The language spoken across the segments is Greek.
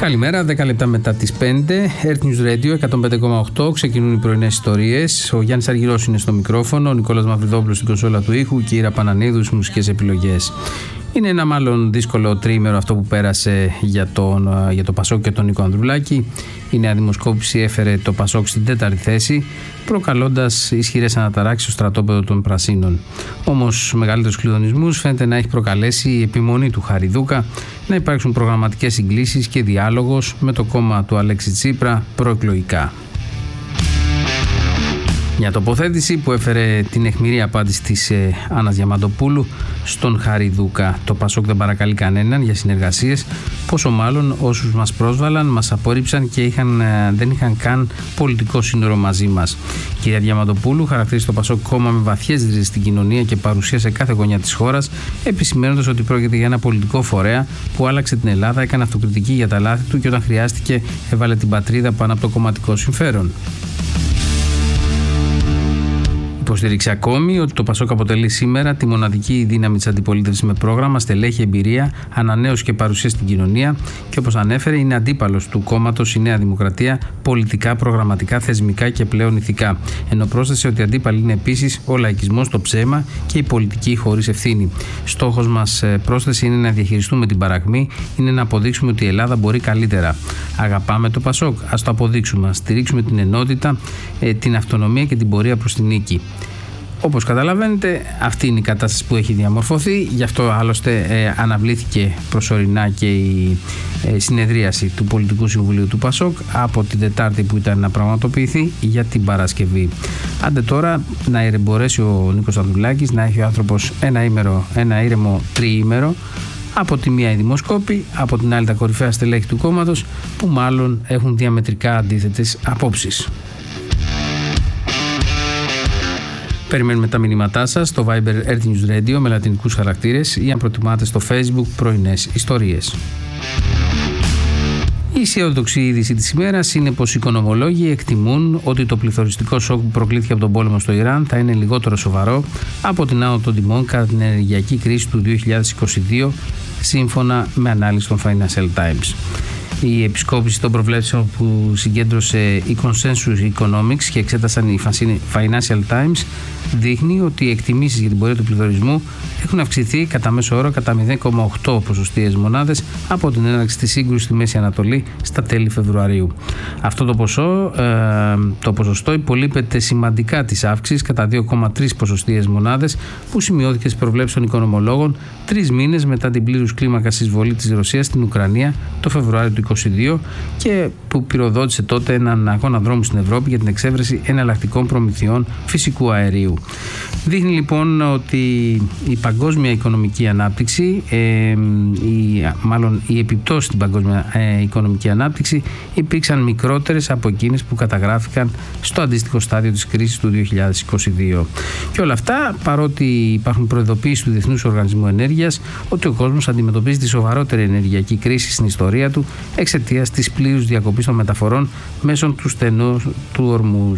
Καλημέρα, 10 λεπτά μετά τις 5, Earth News Radio 105,8, ξεκινούν οι πρωινές ιστορίες. Ο Γιάννης Αργυρός είναι στο μικρόφωνο, ο Νικόλας Μαυριδόπουλος στην κονσόλα του ήχου και η Ήρα Πανανίδου στις μουσικές επιλογές. Είναι ένα μάλλον δύσκολο τριήμερο αυτό που πέρασε για το Πασόκ και τον Νίκο Ανδρουλάκη. Η νέα δημοσκόπηση έφερε το Πασόκ στην 4η θέση, προκαλώντας ισχυρές αναταράξεις στο στρατόπεδο των Πρασίνων. Όμως, μεγαλύτερους κλειδονισμούς φαίνεται να έχει προκαλέσει η επιμονή του Χαριδούκα να υπάρξουν προγραμματικές συγκλήσεις και διάλογος με το κόμμα του Αλέξη Τσίπρα προεκλογικά. Μια τοποθέτηση που έφερε την αιχμηρή απάντηση της Άννας Διαμαντοπούλου στον Χαριδούκα. Το Πασόκ δεν παρακαλεί κανέναν για συνεργασίες, πόσο μάλλον όσους μας πρόσβαλαν, μας απόρριψαν και δεν είχαν καν πολιτικό σύνορο μαζί μας. Η κυρία Διαμαντοπούλου χαρακτήρισε το Πασόκ κόμμα με βαθιές ρίζες στην κοινωνία και παρουσία σε κάθε γωνιά της χώρας, επισημαίνοντας ότι πρόκειται για ένα πολιτικό φορέα που άλλαξε την Ελλάδα, έκανε αυτοκριτική για τα λάθη του και όταν χρειάστηκε έβαλε την πατρίδα πάνω από το κομματικό συμφέρον. Υποστήριξε ακόμη ότι το Πασόκ αποτελεί σήμερα τη μοναδική δύναμη της αντιπολίτευσης με πρόγραμμα, στελέχη, εμπειρία, ανανέωση και παρουσία στην κοινωνία και όπως ανέφερε είναι αντίπαλος του κόμματος η Νέα Δημοκρατία πολιτικά, προγραμματικά, θεσμικά και πλέον ηθικά. Ενώ πρόσθεσε ότι αντίπαλοι είναι επίσης ο λαϊκισμός, το ψέμα και η πολιτική χωρίς ευθύνη. Στόχος μας, πρόσθεσε, είναι να διαχειριστούμε την παρακμή, είναι να αποδείξουμε ότι η Ελλάδα μπορεί καλύτερα. Αγαπάμε το Πασόκ, ας το αποδείξουμε, ας στηρίξουμε την ενότητα, την αυτονομία και την πορεία προς την νίκη. Όπως καταλαβαίνετε, αυτή είναι η κατάσταση που έχει διαμορφωθεί, γι' αυτό άλλωστε αναβλήθηκε προσωρινά και η συνεδρίαση του Πολιτικού Συμβουλίου του Πασόκ από την Τετάρτη που ήταν να πραγματοποιηθεί για την Παρασκευή. Άντε τώρα να μπορέσει ο Νίκος Ανδρουλάκης να έχει ο άνθρωπος ένα ήρεμο τριήμερο, από τη μία οι δημοσκόποι, από την άλλη τα κορυφαία στελέχη του κόμματος που μάλλον έχουν διαμετρικά αντίθετες απόψεις. Περιμένουμε τα μηνύματά σας στο Viber Earth News Radio με λατινικούς χαρακτήρες ή αν προτιμάτε στο Facebook πρωινές ιστορίες. Η αισιόδοξη είδηση της ημέρας είναι πως οι οικονομολόγοι εκτιμούν ότι το πληθωριστικό σοκ που προκλήθηκε από τον πόλεμο στο Ιράν θα είναι λιγότερο σοβαρό από την άνοδο των τιμών κατά την ενεργειακή κρίση του 2022, σύμφωνα με ανάλυση των Financial Times. Η επισκόπηση των προβλέψεων που συγκέντρωσε η Consensus Economics και εξέτασαν οι Financial Times δείχνει ότι οι εκτιμήσεις για την πορεία του πληθωρισμού έχουν αυξηθεί κατά μέσο όρο κατά 0,8 ποσοστιαίες μονάδες από την έναρξη της σύγκρουσης στη Μέση Ανατολή στα τέλη Φεβρουαρίου. Αυτό το ποσοστό υπολείπεται σημαντικά της αύξησης κατά 2,3 ποσοστιαίες μονάδες που σημειώθηκε στις προβλέψεις των οικονομολόγων 3 μήνες μετά την πλήρους κλίμακας εισβολή της Ρωσίας στην Ουκρανία το Φεβρουάριο του 2022 και που πυροδότησε τότε έναν αγώνα δρόμου στην Ευρώπη για την εξέβρεση εναλλακτικών προμηθειών φυσικού αερίου. Δείχνει λοιπόν ότι η παγκόσμια οικονομική ανάπτυξη, οι επιπτώσεις στην παγκόσμια οικονομική ανάπτυξη υπήρξαν μικρότερες από εκείνες που καταγράφηκαν στο αντίστοιχο στάδιο της κρίσης του 2022. Και όλα αυτά παρότι υπάρχουν προειδοποιήσεις του Διεθνούς Οργανισμού Ενέργειας ότι ο κόσμος αντιμετωπίζει τη σοβαρότερη ενεργειακή κρίση στην ιστορία του εξαιτίας της πλήρους διακοπής των μεταφορών μέσω του στενού του Ορμούζ.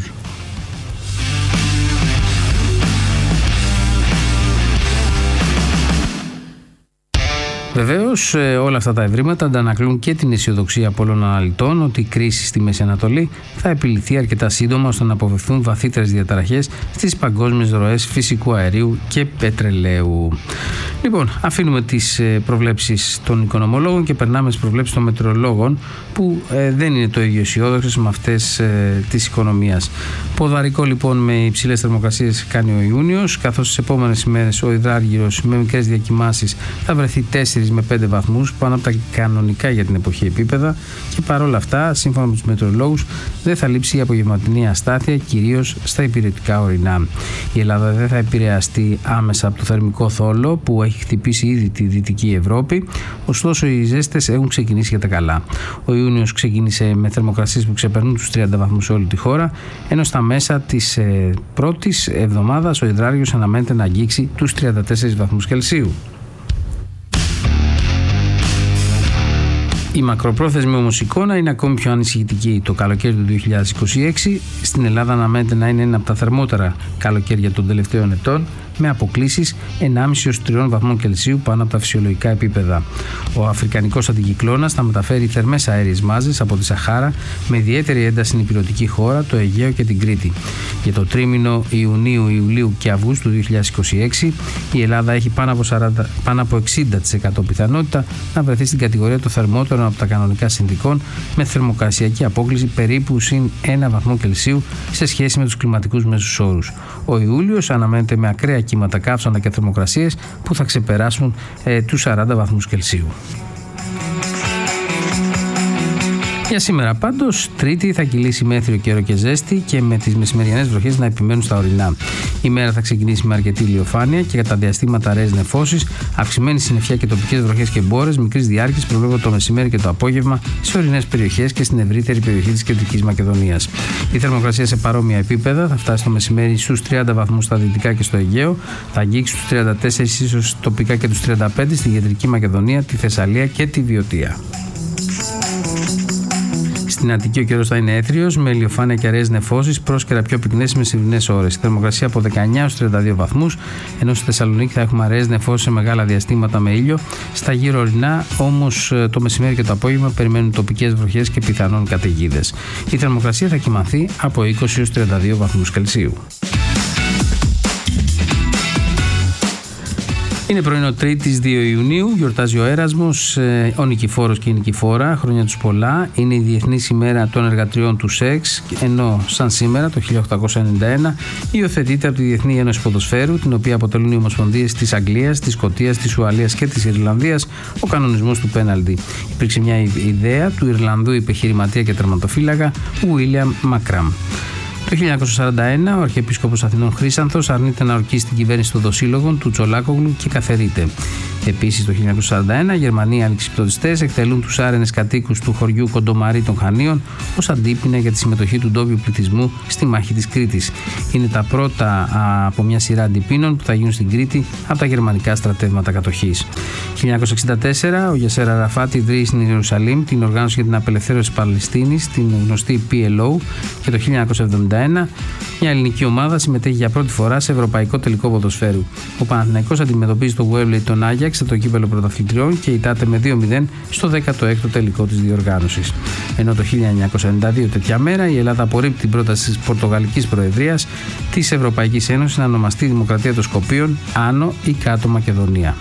Βεβαίως, όλα αυτά τα ευρήματα αντανακλούν και την αισιοδοξία πολλών αναλυτών ότι η κρίση στη Μέση Ανατολή θα επιληθεί αρκετά σύντομα ώστε να αποφευθούν βαθύτερες διαταραχές στις παγκόσμιες ροές φυσικού αερίου και πετρελαίου. Λοιπόν, αφήνουμε τις προβλέψεις των οικονομολόγων και περνάμε στις προβλέψεις των μετεωρολόγων που δεν είναι το ίδιο αισιόδοξες με αυτές της οικονομίας. Ποδαρικό λοιπόν με υψηλές θερμοκρασίες κάνει ο Ιούνιος, καθώς τις επόμενες ημέρες ο υδράργυρος με μικρές διακυμάνσεις θα βρεθεί 4 με 5 βαθμούς πάνω από τα κανονικά για την εποχή επίπεδα και παρόλα αυτά, σύμφωνα με τους μετεωρολόγους, δεν θα λείψει η απογευματινή αστάθεια, κυρίως στα υπηρετικά ορεινά. Η Ελλάδα δεν θα επηρεαστεί άμεσα από το θερμικό θόλο που έχει χτυπήσει ήδη τη Δυτική Ευρώπη, ωστόσο οι ζέστες έχουν ξεκινήσει για τα καλά. Ο Ιούνιος ξεκίνησε με θερμοκρασίες που ξεπερνούν τους 30 βαθμούς σε όλη τη χώρα, ενώ στα μέσα της πρώτης εβδομάδας ο υδράργυρος αναμένεται να αγγίξει τους 34 βαθμούς Κελσίου. Η μακροπρόθεσμη όμως εικόνα είναι ακόμη πιο ανησυχητική. Το καλοκαίρι του 2026 στην Ελλάδα αναμένεται να είναι ένα από τα θερμότερα καλοκαίρια των τελευταίων ετών, με αποκλίσεις 1,5 έως 3 βαθμών Κελσίου πάνω από τα φυσιολογικά επίπεδα. Ο Αφρικανικός αντικυκλώνας θα μεταφέρει θερμές αέριες μάζες από τη Σαχάρα με ιδιαίτερη ένταση στην ηπειρωτική χώρα, το Αιγαίο και την Κρήτη. Για το τρίμηνο Ιουνίου, Ιουλίου και Αυγούστου 2026 η Ελλάδα έχει πάνω από 60% πιθανότητα να βρεθεί στην κατηγορία των θερμότερων από τα κανονικά συνθηκών, με θερμοκρασιακή απόκλιση περίπου συν 1 βαθμό Κελσίου σε σχέση με τους κλιματικούς μέσους όρους. Ο Ιούλιος αναμένεται με ακραία κύματα καύσωνα και θερμοκρασίες που θα ξεπεράσουν τους 40 βαθμούς Κελσίου. Για σήμερα πάντως, Τρίτη θα κυλήσει με έθριο καιρό και ζέστη και με τις μεσημεριανές βροχές να επιμένουν στα ορεινά. Η μέρα θα ξεκινήσει με αρκετή ηλιοφάνεια και κατά διαστήματα αραιές νεφώσεις, αυξημένη συννεφιά και τοπικές βροχές και μπόρες μικρής διάρκειας προβλέπονται το μεσημέρι και το απόγευμα σε ορεινές περιοχές και στην ευρύτερη περιοχή της Κεντρικής Μακεδονίας. Η θερμοκρασία σε παρόμοια επίπεδα θα φτάσει το μεσημέρι στους 30 βαθμούς στα δυτικά και στο Αιγαίο, θα αγγίξει στους 34 ίσως τοπικά και τους 35 στην Κεντρική Μακεδονία, τη Θεσσαλία και τη Βιωτία. Στην Αττική ο καιρός θα είναι έθριος, με ηλιοφάνεια και αραιές νεφώσεις, πρόσκαιρα πιο πυκνές με μεσημβρινές ώρες. Η θερμοκρασία από 19 έως 32 βαθμούς, ενώ στη Θεσσαλονίκη θα έχουμε αραιές νεφώσεις σε μεγάλα διαστήματα με ήλιο. Στα γύρω ορεινά, όμως, το μεσημέρι και το απόγευμα περιμένουν τοπικές βροχές και πιθανόν καταιγίδες. Η θερμοκρασία θα κυμανθεί από 20 έως 32 βαθμούς Κελσίου. Είναι πρωινό Τρίτης 2 Ιουνίου, γιορτάζει ο Έρασμος, ο Νικηφόρος και η Νικηφόρα, χρόνια τους πολλά. Είναι η Διεθνής ημέρα των εργατριών του σεξ, ενώ σαν σήμερα το 1891 υιοθετείται από τη Διεθνή Ένωση Ποδοσφαίρου, την οποία αποτελούν οι ομοσπονδίες της Αγγλίας, της Σκωτίας, της Ουαλίας και της Ιρλανδίας, ο κανονισμός του πέναλτι. Υπήρξε μια ιδέα του Ιρλανδού επιχειρηματία και τερματοφύλακα William Makram. Το 1941 ο Αρχιεπίσκοπος Αθηνών Χρύσανθος αρνείται να ορκίσει την κυβέρνηση των δοσύλλογων του Τσολάκογλου και καθαιρείται. Επίσης το 1941 οι Γερμανοί αλεξιπτοδιστές εκτελούν τους άρενες κατοίκους του χωριού Κοντομαρί των Χανίων ως αντίπεινα για τη συμμετοχή του ντόπιου πληθυσμού στη μάχη της Κρήτης. Είναι τα πρώτα από μια σειρά αντιπίνων που θα γίνουν στην Κρήτη από τα γερμανικά στρατεύματα κατοχής. 1964 ο Γιασέρ Αραφάτ ιδρύει στην Ιερουσαλήμ την οργάνωση για την απελευθέρωση της Παλαιστίνης, την γνωστή PLO, και το 1971 μια ελληνική ομάδα συμμετέχει για πρώτη φορά σε ευρωπαϊκό τελικό ποδοσφαίρου. Ο Παναθηναϊκός αντιμετωπίζει το Wembley τον Άγιαξ σε το κύπελλο πρωταθλητριών και ητάται με 2-0 στο 16ο τελικό της διοργάνωσης. Ενώ το 1992 τέτοια μέρα η Ελλάδα απορρίπτει την πρόταση της Πορτογαλικής Προεδρίας της Ευρωπαϊκής Ένωσης να ονομαστεί Δημοκρατία των Σκοπίων Άνω ή Κάτω Μακεδονία.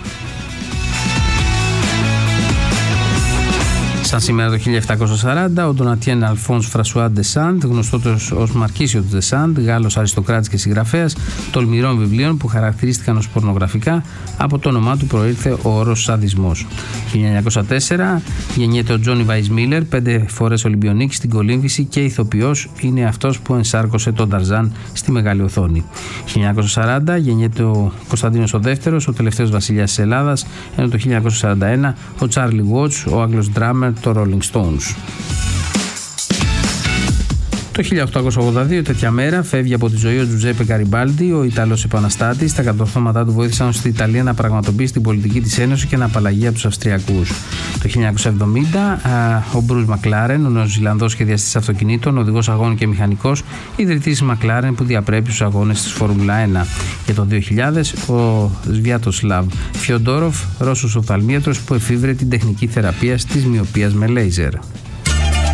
Σαν σήμερα το 1740, ο Ντονατιέν Αλφόνς Φρασουά ντε Σαντ, γνωστότερος ως Μαρκίσιο ντε Σαντ, Γάλλος αριστοκράτης και συγγραφέας τολμηρών βιβλίων που χαρακτηρίστηκαν ως πορνογραφικά, από το όνομά του προήλθε ο όρος σαδισμός. 1904 γεννιέται ο Τζόνι Βαϊσμίλερ, 5 φορές Ολυμπιονίκης στην κολύμβηση και ηθοποιός, είναι αυτός που ενσάρκωσε τον Ταρζάν στη μεγάλη οθόνη. 1940 γεννιέται ο Κωνσταντίνος ο Δεύτερος, ο τελευταίος βασιλιάς της Ελλάδας, ενώ το 1941 ο Τσάρλι Βότς, ο Άγγλος ντράμερ των Rolling Stones. Το 1882 τέτοια μέρα φεύγει από τη ζωή ο Τζουζέπε Γκαριμπάλντι, ο Ιταλός επαναστάτης. Τα κατορθώματά του βοήθησαν στην Ιταλία να πραγματοποιήσει την πολιτική της Ένωση και να απαλλαγεί από τους Αυστριακούς. Το 1970 ο Μπρουζ Μακλάρεν, ο Νεοζηλανδός σχεδιαστής αυτοκινήτων, οδηγός αγώνων και μηχανικός, ιδρυτής Μακλάρεν που διαπρέπει στους αγώνες της Φόρμουλα 1. Και το 2000 ο Σβιάτοσλαβ Φιοντόροφ, Ρώσος οφθαλμίατρος που εφήβρε την τεχνική θεραπεία της μυοπίας με λέιζερ.